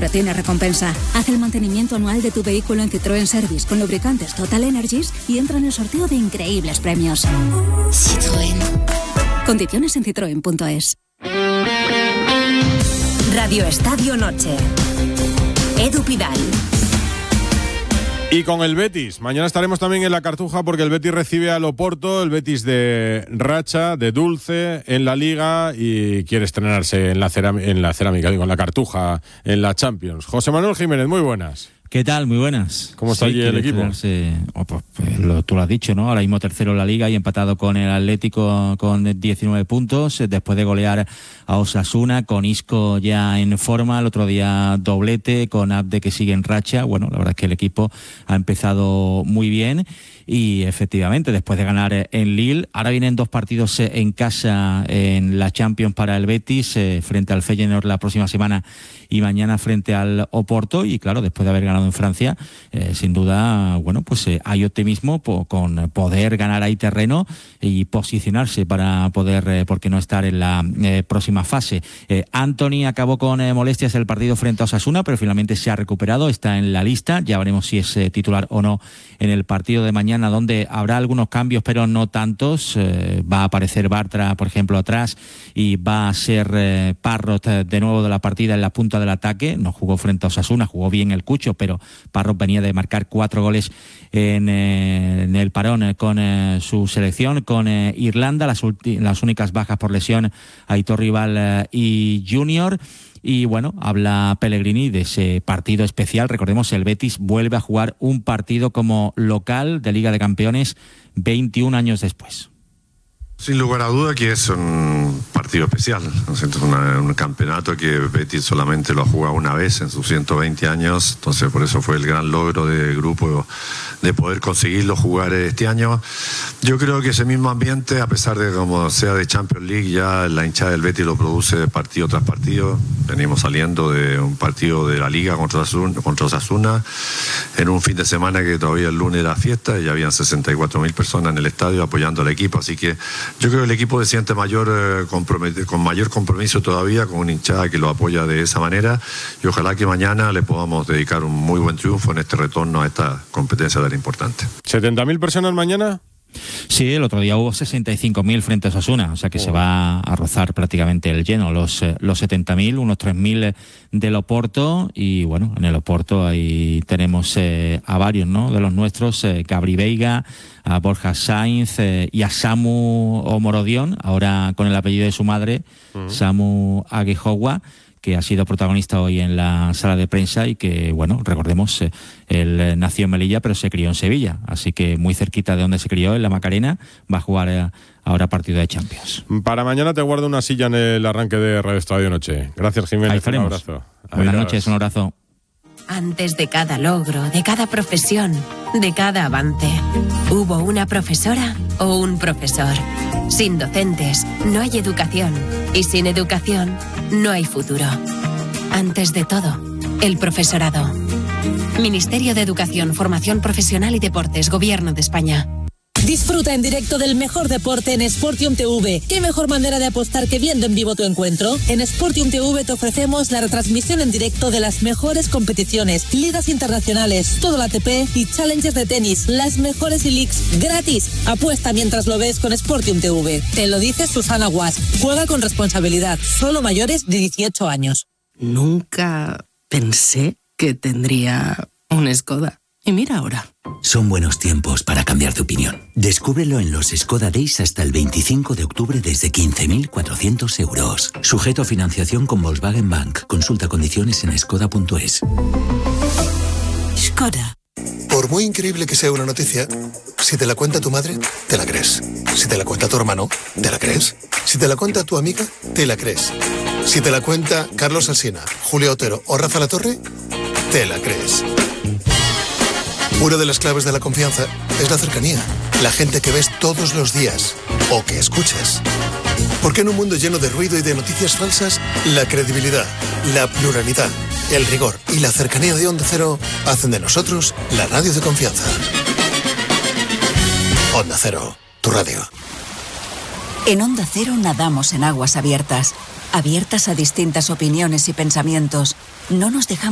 siempre tiene recompensa. Haz el mantenimiento anual de tu vehículo en Citroën Service con lubricantes Total Energies y entra en el sorteo de increíbles premios. Citroën. Condiciones en citroen.es. Radio Estadio Noche. Edu Pidal. Y con el Betis, mañana estaremos también en la Cartuja porque el Betis recibe al Oporto, el Betis de racha, de dulce en la Liga y quiere estrenarse en la cerámica, digo, en la Cartuja, en la Champions. José Manuel Jiménez, muy buenas. ¿Qué tal? Muy buenas. ¿Cómo está allí el equipo? Tú lo has dicho, ¿no? Ahora mismo tercero en la Liga y empatado con el Atlético con 19 puntos, después de golear a Osasuna, con Isco ya en forma, el otro día doblete, con Abde que sigue en racha. Bueno, la verdad es que el equipo ha empezado muy bien y efectivamente, después de ganar en Lille, ahora vienen 2 partidos en casa en la Champions para el Betis, frente al Feyenoord la próxima semana y mañana frente al Oporto, y claro, después de haber ganado en Francia, sin duda, bueno, pues hay optimismo con poder ganar ahí terreno y posicionarse para poder, ¿por qué no estar en la próxima fase? Anthony acabó con molestias el partido frente a Osasuna, pero finalmente se ha recuperado, está en la lista, ya veremos si es titular o no en el partido de mañana, donde habrá algunos cambios, pero no tantos. Va a aparecer Bartra, por ejemplo, atrás, y va a ser Parrot de nuevo de la partida en la punta del ataque. No jugó frente a Osasuna, jugó bien el Cucho, pero Parrot venía de marcar 4 goles en el parón con su selección, con Irlanda, las únicas bajas por lesión, Aitor Rival y Junior. Y bueno, habla Pellegrini de ese partido especial. Recordemos, el Betis vuelve a jugar un partido como local de Liga de Campeones 21 años después. Sin lugar a duda que es un partido especial, ¿no? Es un campeonato que Betis solamente lo ha jugado una vez en sus 120 años, entonces por eso fue el gran logro del grupo de poder conseguirlo jugar este año. Yo creo que ese mismo ambiente, a pesar de como sea de Champions League, ya la hinchada del Betis lo produce partido tras partido. Venimos saliendo de un partido de la Liga contra Osasuna, en un fin de semana que todavía el lunes era fiesta y ya habían 64.000 personas en el estadio apoyando al equipo, así que yo creo que el equipo se siente con mayor compromiso todavía, con una hinchada que lo apoya de esa manera, y ojalá que mañana le podamos dedicar un muy buen triunfo en este retorno a esta competencia tan importante. ¿70.000 personas mañana? Sí, el otro día hubo 65.000 frente a Osasuna, o sea que se va a rozar prácticamente el lleno, los 70.000, unos 3.000 del Oporto, y bueno, en el Oporto ahí tenemos a varios, ¿no?, de los nuestros, Gabri Veiga, a Borja Sainz y a Samu Omorodion, ahora con el apellido de su madre, Samu Aguijowa, que ha sido protagonista hoy en la sala de prensa y que, bueno, recordemos, él nació en Melilla pero se crió en Sevilla, así que muy cerquita de donde se crió, en la Macarena, va a jugar ahora partido de Champions. Para mañana te guardo una silla en el arranque de Radio Estadio Noche. Gracias, Jiménez. Un abrazo. Buenas noches, un abrazo. Antes de cada logro, de cada profesión, de cada avance, hubo una profesora o un profesor. Sin docentes no hay educación y sin educación no hay futuro. Antes de todo, el profesorado. Ministerio de Educación, Formación Profesional y Deportes, Gobierno de España. Disfruta en directo del mejor deporte en Sportium TV. ¿Qué mejor manera de apostar que viendo en vivo tu encuentro? En Sportium TV te ofrecemos la retransmisión en directo de las mejores competiciones, ligas internacionales, todo el ATP y challenges de tenis, las mejores e-leagues gratis. Apuesta mientras lo ves con Sportium TV. Te lo dice Susana Guas. Juega con responsabilidad. Solo mayores de 18 años. Nunca pensé que tendría un Skoda. Y mira ahora. Son buenos tiempos para cambiar de opinión. Descúbrelo en los Skoda Days hasta el 25 de octubre desde 15.400 euros. Sujeto a financiación con Volkswagen Bank. Consulta condiciones en skoda.es. Skoda. Por muy increíble que sea una noticia, si te la cuenta tu madre, te la crees. Si te la cuenta tu hermano, te la crees. Si te la cuenta tu amiga, te la crees. Si te la cuenta Carlos Alsina, Julio Otero o Rafa Latorre, te la crees. Una de las claves de la confianza es la cercanía, la gente que ves todos los días o que escuchas. Porque en un mundo lleno de ruido y de noticias falsas, la credibilidad, la pluralidad, el rigor y la cercanía de Onda Cero hacen de nosotros la radio de confianza. Onda Cero, tu radio. En Onda Cero nadamos en aguas abiertas, abiertas a distintas opiniones y pensamientos. No nos dejamos